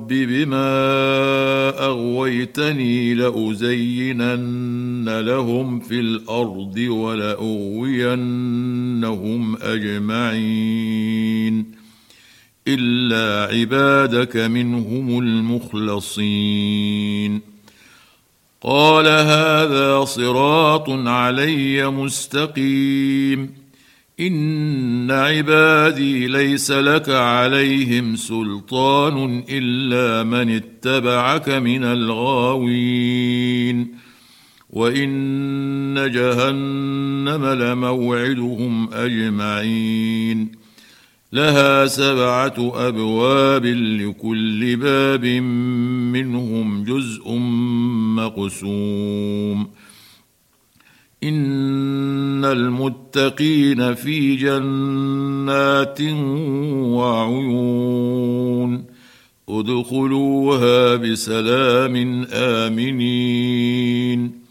رب بما أغويتني لأزينن لهم في الأرض ولأغوينهم أجمعين إلا عبادك منهم المخلصين. قال هذا صراط علي مستقيم إن عبادي ليس لك عليهم سلطان إلا من اتبعك من الغاوين وإن جهنم لموعدهم أجمعين لها 7 أبواب لكل باب منهم جزء مقسوم إن المتقين في جنات وعيون ادخلوها بسلام آمنين